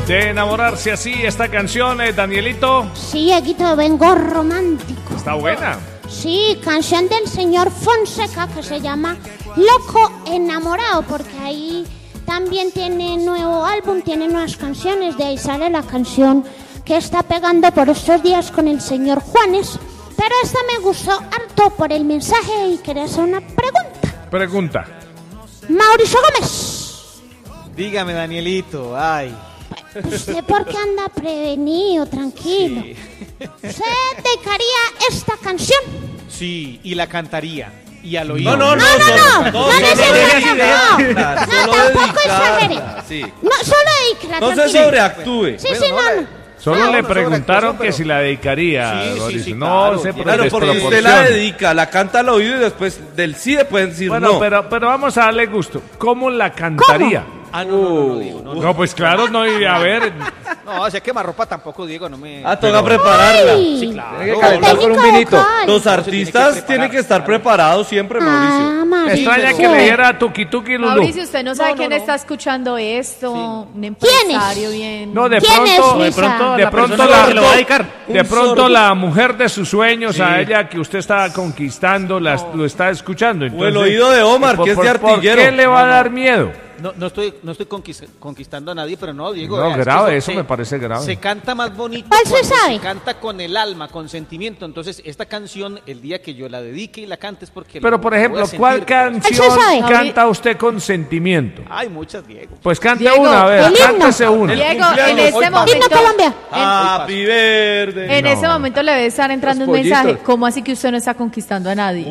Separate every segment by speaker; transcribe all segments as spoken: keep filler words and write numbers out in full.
Speaker 1: de enamorarse así esta canción, eh, Danielito.
Speaker 2: Sí, Dieguito, vengo romántico.
Speaker 1: Está buena.
Speaker 2: Sí, canción del señor Fonseca que se llama Loco Enamorado, porque ahí también tiene nuevo álbum, tiene nuevas canciones, de ahí sale la canción que está pegando por estos días con el señor Juanes. Pero esta me gustó harto por el mensaje y quería hacer una pregunta.
Speaker 1: Pregunta.
Speaker 2: Mauricio Gómez.
Speaker 3: Dígame, Danielito, ay.
Speaker 2: ¿Usted por qué anda prevenido, tranquilo?
Speaker 3: Sí.
Speaker 2: ¿Usted dedicaría esta canción?
Speaker 3: Sí, y la cantaría. Y al oído.
Speaker 4: No, no,
Speaker 2: No, no, no, no, no,
Speaker 4: necesariamente.
Speaker 2: no,
Speaker 4: Solo
Speaker 2: tampoco exagere.
Speaker 4: dedicarla, sí.
Speaker 2: No, solo dedíquela,
Speaker 4: No se
Speaker 2: tranquilo.
Speaker 4: sobreactúe.
Speaker 2: Sí,
Speaker 3: Bueno,
Speaker 2: sí,
Speaker 3: no,
Speaker 2: no,
Speaker 3: la-
Speaker 2: no.
Speaker 1: Solo
Speaker 3: No,
Speaker 1: le
Speaker 3: no,
Speaker 1: preguntaron
Speaker 3: sobre
Speaker 1: que
Speaker 3: actuación,
Speaker 1: si la dedicaría.
Speaker 3: Sí, sí,
Speaker 1: Mauricio.
Speaker 3: sí,
Speaker 1: no
Speaker 3: claro,
Speaker 1: sé,
Speaker 3: claro,
Speaker 1: por
Speaker 4: Claro, porque usted la
Speaker 1: desproporción.
Speaker 4: dedica, la canta al oído y después del sí le pueden decir
Speaker 1: Bueno,
Speaker 4: no.
Speaker 1: pero, pero vamos a darle gusto. ¿Cómo la cantaría?
Speaker 3: Ah, no, no, no, no, Diego, no,
Speaker 1: No,
Speaker 3: no.
Speaker 1: pues claro, no, y a ver.
Speaker 3: No, o sea, quemarropa tampoco, Diego, no me...
Speaker 4: Ah, toca prepararla.
Speaker 2: Ay,
Speaker 3: Sí, claro.
Speaker 4: Tiene que
Speaker 3: No,
Speaker 4: calentar
Speaker 2: no,
Speaker 4: con un
Speaker 2: técnico
Speaker 4: vinito.
Speaker 2: vocal.
Speaker 4: Los
Speaker 3: No, se
Speaker 4: artistas
Speaker 3: tiene que
Speaker 4: tienen que
Speaker 3: preparar,
Speaker 4: estar
Speaker 3: claro.
Speaker 4: preparados siempre, Mauricio.
Speaker 2: Ah,
Speaker 1: Me
Speaker 2: Mauricio.
Speaker 1: extraña que le diera tuki tuki Lulú.
Speaker 5: Mauricio, usted no sabe
Speaker 3: No, no,
Speaker 5: quién
Speaker 3: no.
Speaker 5: está escuchando esto, un
Speaker 2: ¿Quién
Speaker 5: empresario
Speaker 2: es?
Speaker 5: bien.
Speaker 1: No, de
Speaker 2: ¿Quién
Speaker 1: pronto,
Speaker 2: es,
Speaker 1: de
Speaker 2: Luisa?
Speaker 1: pronto, de
Speaker 6: la
Speaker 1: pronto
Speaker 6: persona
Speaker 1: la,
Speaker 6: que lo va a dedicar.
Speaker 1: de
Speaker 4: Un
Speaker 1: pronto
Speaker 4: sordo.
Speaker 1: la mujer de sus sueños,
Speaker 6: Sí.
Speaker 1: a ella que usted está conquistando, la- lo está escuchando.
Speaker 4: O el
Speaker 1: Entonces,
Speaker 4: oído de Omar,
Speaker 1: ¿por-
Speaker 4: que es
Speaker 1: por-
Speaker 4: de
Speaker 1: ¿Por
Speaker 4: artillero.
Speaker 1: qué le va a
Speaker 3: No, no.
Speaker 1: dar miedo?
Speaker 3: No, no estoy, no estoy conquist- conquistando a nadie, pero no, Diego.
Speaker 1: No,
Speaker 3: vea, es que
Speaker 1: grave, eso me parece grave.
Speaker 3: Se canta más bonito
Speaker 2: ¿Cuál se
Speaker 3: cuando
Speaker 2: sabe?
Speaker 3: se canta con el alma, con sentimiento. Entonces, esta canción, el día que yo la dedique y la cante es porque...
Speaker 1: Pero,
Speaker 3: lo-
Speaker 1: por
Speaker 3: lo voy
Speaker 1: ejemplo,
Speaker 3: a sentir
Speaker 1: ¿cuál
Speaker 3: de corazón.
Speaker 1: canción
Speaker 2: ¿Él se sabe?
Speaker 1: canta usted con sentimiento?
Speaker 3: Hay muchas, Diego.
Speaker 1: Pues cante
Speaker 5: Diego,
Speaker 1: una, a ver,
Speaker 2: el himno.
Speaker 1: cántese una.
Speaker 5: Diego, en
Speaker 4: cumpleaños,
Speaker 5: este
Speaker 4: hoy
Speaker 2: Himno
Speaker 5: momento,
Speaker 2: Colombia.
Speaker 4: Happy verde.
Speaker 5: en ese momento le debe estar entrando
Speaker 6: Los
Speaker 5: un mensaje.
Speaker 6: pollitos.
Speaker 5: ¿Cómo así que usted no está conquistando a nadie?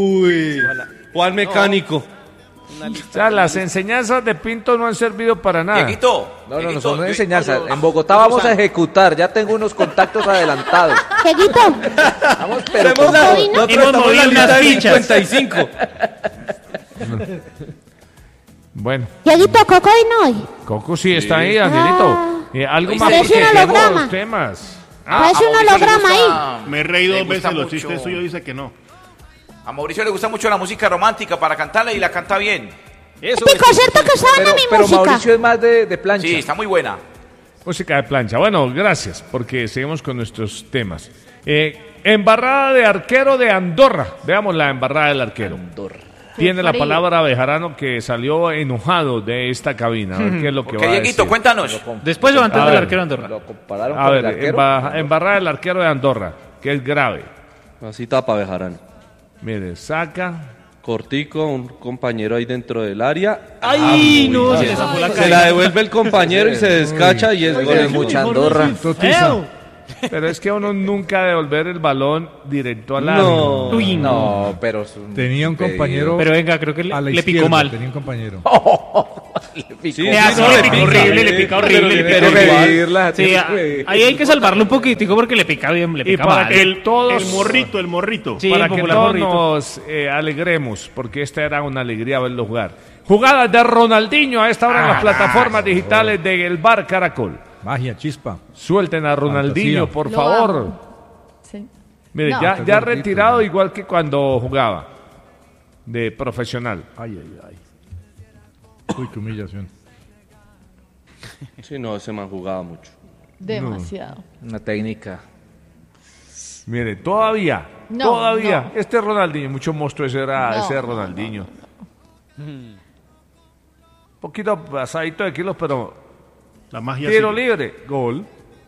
Speaker 4: Uy. ¿Cuál mecánico?
Speaker 3: Una lista
Speaker 1: O sea, las enseñanzas de Pinto no han servido para nada.
Speaker 7: Dieguito.
Speaker 6: No, no, no
Speaker 7: Dieguito,
Speaker 6: son
Speaker 7: yo-
Speaker 6: enseñanzas.
Speaker 7: yo-
Speaker 6: En Bogotá vamos a ejecutar. Ya tengo unos contactos adelantados.
Speaker 2: Dieguito,
Speaker 6: Vamos, pero
Speaker 4: Hemos
Speaker 6: con
Speaker 4: dado-
Speaker 2: Cocoino.
Speaker 4: nosotros
Speaker 6: Hemos
Speaker 4: estamos en la
Speaker 6: movido
Speaker 4: lista
Speaker 6: unas
Speaker 4: de
Speaker 6: fichas.
Speaker 4: cincuenta y cinco.
Speaker 1: Bueno,
Speaker 2: Dieguito, Coco y no hoy.
Speaker 1: Coco sí está ahí, Angelito. Eh, algo más
Speaker 2: Parece
Speaker 1: porque
Speaker 2: un
Speaker 1: dejemos
Speaker 2: holograma.
Speaker 1: los temas.
Speaker 7: Ah,
Speaker 2: Parece
Speaker 7: a
Speaker 2: un
Speaker 7: Mauricio le
Speaker 2: holograma
Speaker 7: gusta-
Speaker 8: Me he reído
Speaker 7: le
Speaker 8: dos veces
Speaker 7: gusta
Speaker 8: los
Speaker 7: mucho-
Speaker 8: chistes suyos, dice que no.
Speaker 7: A Mauricio le gusta mucho la música romántica para cantarla y la canta bien.
Speaker 3: Eso
Speaker 2: Tico,
Speaker 3: es-
Speaker 2: ¿cierto que saben
Speaker 6: Pero,
Speaker 2: a mi
Speaker 6: pero
Speaker 2: música?
Speaker 6: Mauricio es más de, de plancha.
Speaker 7: Sí, está muy buena.
Speaker 1: Música de plancha. Bueno, gracias, porque seguimos con nuestros temas. Eh, embarrada de arquero de Andorra. Veamos la embarrada del arquero. Tiene la
Speaker 5: frío.
Speaker 1: palabra Bejarano, que salió enojado de esta cabina. A ver qué es lo que
Speaker 7: Ok,
Speaker 1: va a
Speaker 7: Dieguito,
Speaker 1: decir.
Speaker 7: cuéntanos.
Speaker 8: Después o antes
Speaker 1: A
Speaker 8: del
Speaker 1: ver.
Speaker 8: arquero Andorra.
Speaker 6: Lo compararon
Speaker 1: A
Speaker 6: con
Speaker 1: ver,
Speaker 6: el arquero.
Speaker 1: emba- embarrada del arquero de Andorra, que es grave.
Speaker 4: Así tapa Bejarano.
Speaker 1: Mire, saca.
Speaker 4: Cortico, un compañero ahí dentro del área.
Speaker 8: ¡Ay, no! Se le zafó la
Speaker 4: Se
Speaker 8: cara.
Speaker 4: la devuelve el compañero y se descacha y es
Speaker 6: Con
Speaker 4: gol.
Speaker 6: el mucha Andorra.
Speaker 1: Pero es que uno nunca devolver el balón directo al
Speaker 4: No.
Speaker 1: área.
Speaker 8: Uy, no.
Speaker 6: No, pero es un
Speaker 9: Tenía un
Speaker 6: impedido.
Speaker 9: compañero
Speaker 8: Pero venga, creo que le,
Speaker 9: a la
Speaker 8: le picó
Speaker 9: izquierda,
Speaker 8: mal.
Speaker 9: tenía un compañero.
Speaker 4: Sí,
Speaker 8: Le
Speaker 4: sí,
Speaker 8: hace-
Speaker 4: no,
Speaker 8: le
Speaker 4: le
Speaker 8: pica
Speaker 4: pica.
Speaker 8: horrible, le pica horrible, le
Speaker 4: Pero
Speaker 8: pica
Speaker 4: igual.
Speaker 6: Medirla,
Speaker 8: Sí,
Speaker 6: tiene
Speaker 8: a-
Speaker 6: que medir.
Speaker 8: ahí hay que salvarlo un poquitico porque le pica bien, le
Speaker 1: Y
Speaker 8: pica
Speaker 1: para
Speaker 8: mal.
Speaker 1: que
Speaker 8: El,
Speaker 1: todos,
Speaker 8: el morrito, el morrito. Sí,
Speaker 1: para
Speaker 8: el
Speaker 1: que
Speaker 8: popular
Speaker 1: todos
Speaker 8: morrito.
Speaker 1: nos eh, alegremos, porque esta era una alegría verlo jugar. Jugadas de Ronaldinho a esta hora en las plataformas digitales del Bar Caracol.
Speaker 9: Magia, chispa.
Speaker 1: Suelten a Ronaldinho,
Speaker 9: Fantasía.
Speaker 1: por
Speaker 5: Lo
Speaker 1: favor.
Speaker 5: amo. Sí.
Speaker 1: Mire,
Speaker 5: No.
Speaker 1: ya,
Speaker 9: Está
Speaker 1: ya
Speaker 9: gordito,
Speaker 1: retirado
Speaker 9: ¿no?
Speaker 1: igual que cuando jugaba de profesional.
Speaker 9: Ay, ay, ay. Uy, qué humillación.
Speaker 4: Sí, no, ese man jugaba mucho.
Speaker 5: Demasiado.
Speaker 6: Una técnica.
Speaker 1: Mire, todavía,
Speaker 5: No,
Speaker 1: todavía,
Speaker 5: no.
Speaker 1: este Ronaldinho, mucho monstruo ese era
Speaker 5: No,
Speaker 1: ese
Speaker 5: no,
Speaker 1: Ronaldinho. Un poquito pasadito de kilos, pero
Speaker 8: La magia
Speaker 1: tiro
Speaker 8: sigue.
Speaker 1: libre, gol.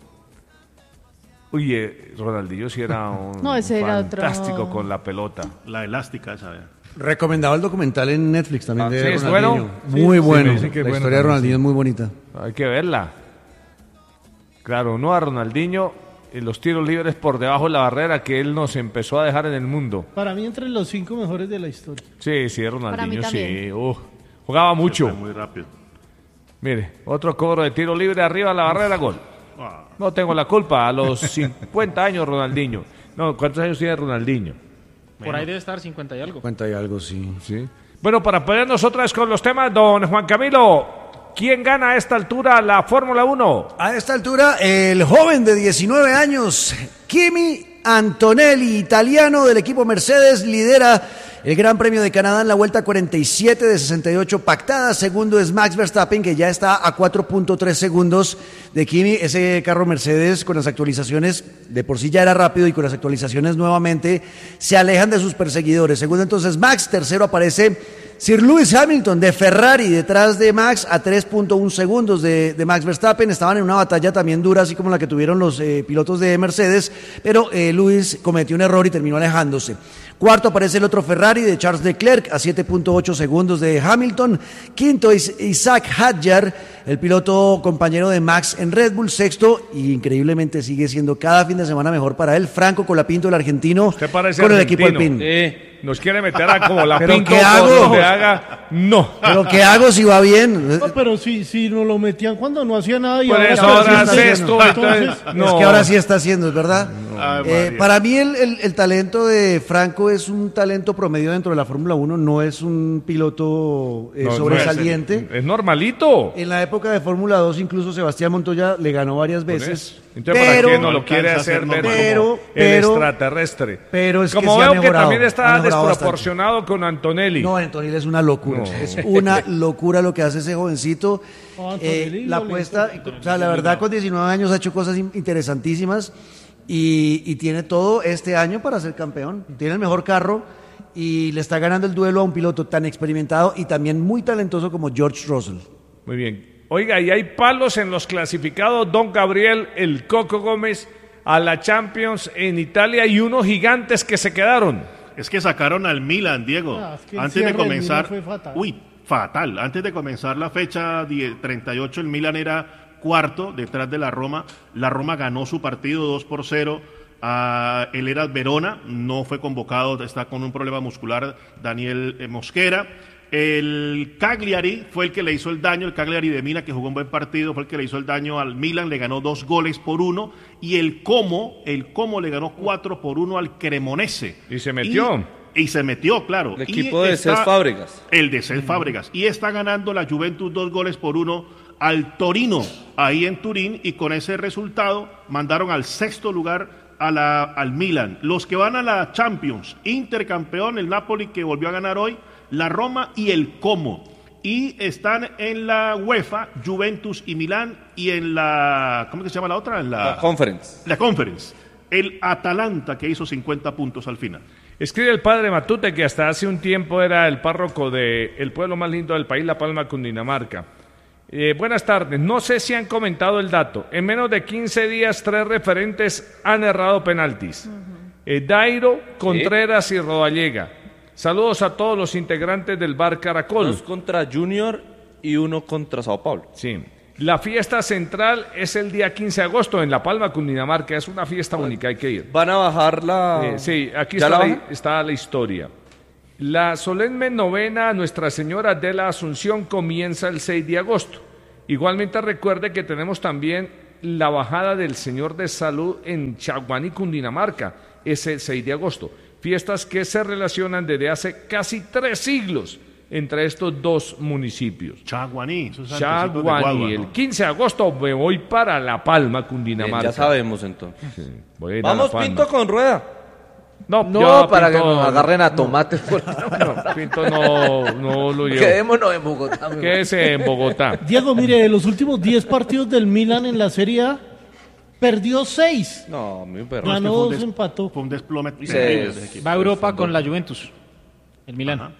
Speaker 1: Uy, eh, Ronaldinho sí era un
Speaker 5: No, ese era otro-
Speaker 1: fantástico con la pelota.
Speaker 8: La elástica esa. vea.
Speaker 10: Recomendado el documental en Netflix también
Speaker 1: Ah,
Speaker 10: de
Speaker 1: sí, ¿es
Speaker 10: Ronaldinho.
Speaker 1: bueno?
Speaker 10: Muy
Speaker 1: Sí,
Speaker 10: bueno.
Speaker 1: sí, me
Speaker 9: dicen que es
Speaker 10: la
Speaker 9: bueno
Speaker 10: historia de
Speaker 9: también,
Speaker 10: Ronaldinho
Speaker 9: sí.
Speaker 10: es muy bonita.
Speaker 1: Hay que verla. Claro, no a Ronaldinho en los tiros libres por debajo de la barrera que él nos empezó a dejar en el mundo.
Speaker 11: Para mí, entre los cinco mejores de la historia.
Speaker 1: Sí, sí, Ronaldinho,
Speaker 5: Para mí
Speaker 1: sí.
Speaker 5: también.
Speaker 1: Uf, jugaba mucho.
Speaker 8: Fue muy rápido.
Speaker 1: Mire, otro cobro de tiro libre arriba de la barrera, gol.
Speaker 8: Ah,
Speaker 1: No tengo la culpa, a los cincuenta años Ronaldinho. No, ¿cuántos años tiene Ronaldinho?
Speaker 8: por ahí debe estar cincuenta y algo.
Speaker 10: Cuenta y algo, sí.
Speaker 1: Sí. Bueno, para ponernos otra vez con los temas, don Juan Camilo, ¿quién gana a esta altura la Fórmula uno?
Speaker 10: A esta altura, el joven de diecinueve años, Kimi Antonelli, italiano del equipo Mercedes, lidera el Gran Premio de Canadá en la vuelta cuarenta y siete de sesenta y ocho pactadas. Segundo es Max Verstappen, que ya está a cuatro punto tres segundos de Kimi. Ese carro Mercedes con las actualizaciones de por sí ya era rápido y con las actualizaciones nuevamente se alejan de sus perseguidores. Segundo entonces Max, tercero aparece Sir Lewis Hamilton de Ferrari, detrás de Max a tres punto uno segundos de, de Max Verstappen. Estaban en una batalla también dura, así como la que tuvieron los eh, pilotos de Mercedes, pero eh, Lewis cometió un error y terminó alejándose. Cuarto aparece el otro Ferrari de Charles Leclerc a siete punto ocho segundos de Hamilton. Quinto es Isaac Hadjar, el piloto compañero de Max en Red Bull. Sexto, y increíblemente sigue siendo cada fin de semana mejor para él, Franco Colapinto, el argentino,
Speaker 1: ¿Usted parece
Speaker 10: con
Speaker 1: argentino?
Speaker 10: el equipo Alpine.
Speaker 1: Sí. Nos quiere meter a como la
Speaker 10: ¿Pero
Speaker 1: pinto
Speaker 10: qué
Speaker 1: por
Speaker 10: hago?
Speaker 1: donde haga. No.
Speaker 10: ¿Pero qué hago si va bien?
Speaker 11: No, pero si, si nos lo metían cuando no hacía nada y
Speaker 1: Por
Speaker 11: ahora,
Speaker 1: eso
Speaker 11: que
Speaker 1: ahora
Speaker 11: sí está
Speaker 1: hace
Speaker 11: haciendo.
Speaker 1: esto,
Speaker 11: Entonces,
Speaker 1: entonces, no.
Speaker 10: Es que ahora sí está haciendo, es verdad.
Speaker 8: Ay,
Speaker 10: Eh,
Speaker 8: María.
Speaker 10: para mí el, el- el talento de Franco es un talento promedio dentro de la Fórmula uno, no es un piloto eh,
Speaker 1: No, no
Speaker 10: sobresaliente.
Speaker 1: es, es normalito.
Speaker 10: En la época de Fórmula dos incluso Sebastián Montoya le ganó varias
Speaker 1: Por
Speaker 10: veces.
Speaker 1: eso. Entonces, ¿para
Speaker 10: pero,
Speaker 1: qué no lo quiere
Speaker 8: alcanza a
Speaker 1: hacer
Speaker 8: ser
Speaker 1: ver
Speaker 8: normal.
Speaker 10: Pero-
Speaker 1: como
Speaker 10: pero-
Speaker 1: el extraterrestre?
Speaker 10: pero es que
Speaker 1: como
Speaker 10: sí ha
Speaker 1: veo que
Speaker 10: mejorado,
Speaker 1: también
Speaker 10: ha
Speaker 1: está
Speaker 10: mejorado
Speaker 1: desproporcionado con Antonelli.
Speaker 10: No, Antonelli es una locura.
Speaker 1: No.
Speaker 10: Es una locura lo que hace ese jovencito.
Speaker 11: Oh,
Speaker 10: Eh,
Speaker 11: Antonelli,
Speaker 10: la
Speaker 11: no le
Speaker 10: apuesta,
Speaker 11: importa.
Speaker 10: o sea, la verdad, con diecinueve años ha hecho cosas in- interesantísimas y, y tiene todo este año para ser campeón. Tiene el mejor carro y le está ganando el duelo a un piloto tan experimentado y también muy talentoso como George Russell.
Speaker 1: Muy bien. Oiga, y hay palos en los clasificados. Don Gabriel, el Coco Gómez, a la Champions en Italia y unos gigantes que se quedaron.
Speaker 8: Es que sacaron al Milan, Diego.
Speaker 11: Ah, es que el
Speaker 8: Antes
Speaker 11: cierre
Speaker 8: de
Speaker 11: del
Speaker 8: comenzar.
Speaker 11: Milan fue fatal.
Speaker 8: Uy, fatal. Antes de comenzar la fecha diez, treinta y ocho, el Milan era cuarto detrás de la Roma. La Roma ganó su partido dos por cero. Ah, él era Verona, no fue convocado, está con un problema muscular, Daniel eh, Mosquera. El Cagliari fue el que le hizo el daño, el Cagliari de Mina, que jugó un buen partido, fue el que le hizo el daño al Milan, le ganó dos goles por uno, y el Como, el Como le ganó cuatro por uno al Cremonese.
Speaker 1: Y se metió.
Speaker 8: Y, y se metió, claro.
Speaker 4: El
Speaker 8: Y
Speaker 4: equipo de
Speaker 8: está-
Speaker 4: Cés Fábregas.
Speaker 8: El de Cés Fábregas. Y está ganando la Juventus dos goles por uno al Torino, ahí en Turín, y con ese resultado mandaron al sexto lugar a la, al Milan. Los que van a la Champions, Inter campeón, el Napoli que volvió a ganar hoy, la Roma y el Como. Y están en la UEFA, Juventus y Milán, y en la, ¿cómo que se llama la otra? En la,
Speaker 4: La Conference.
Speaker 8: la Conference. El Atalanta, que hizo cincuenta puntos al final.
Speaker 1: Escribe el padre Matute, que hasta hace un tiempo era el párroco del pueblo más lindo del país, La Palma, Cundinamarca. Eh, buenas tardes. No sé si han comentado el dato. En menos de quince días, tres referentes han errado penaltis. Eh, Dairo, Contreras y Rodallega. Saludos a todos los integrantes del Bar Caracol.
Speaker 4: Dos contra Junior y uno contra Sao Paulo.
Speaker 1: Sí. La fiesta central es el día quince de agosto en La Palma, Cundinamarca. Es una fiesta única, hay que ir.
Speaker 4: Van a bajar la...
Speaker 1: Eh, sí, aquí
Speaker 4: ¿Ya
Speaker 1: está
Speaker 4: la
Speaker 1: la,
Speaker 4: bajan?
Speaker 1: está la historia. La solemne novena a Nuestra Señora de la Asunción comienza el seis de agosto. Igualmente recuerde que tenemos también la bajada del Señor de Salud en Chaguaní, Cundinamarca, ese seis de agosto. Fiestas que se relacionan desde hace casi tres siglos entre estos dos municipios.
Speaker 8: Chaguaní, esos antecitos de Guagua,
Speaker 1: Chaguaní,
Speaker 8: ¿no?
Speaker 1: el quince de agosto me voy para La Palma,
Speaker 4: Bien,
Speaker 1: Cundinamarca.
Speaker 4: ya sabemos entonces.
Speaker 1: Sí, voy a ir a
Speaker 4: Vamos,
Speaker 1: La Palma.
Speaker 4: Pinto con rueda.
Speaker 1: No,
Speaker 6: No,
Speaker 1: ya,
Speaker 6: para que
Speaker 1: Pinto,
Speaker 6: nos agarren a
Speaker 1: no,
Speaker 6: tomates.
Speaker 1: no, Pinto no, no lo llevo.
Speaker 6: Quedémonos en Bogotá. mi
Speaker 1: Quédese en Bogotá.
Speaker 11: Diego, mire, de los últimos diez partidos del Milan en la Serie A, perdió seis.
Speaker 4: No, mi perro.
Speaker 8: No, es que
Speaker 11: Ganó
Speaker 8: fue un
Speaker 11: dos,
Speaker 8: des-
Speaker 11: empató.
Speaker 8: Fue un desplome
Speaker 6: Sí,
Speaker 8: terrible
Speaker 6: es-
Speaker 8: de ese equipo.
Speaker 3: Va a Europa con la Juventus, el Milán.
Speaker 8: Ajá.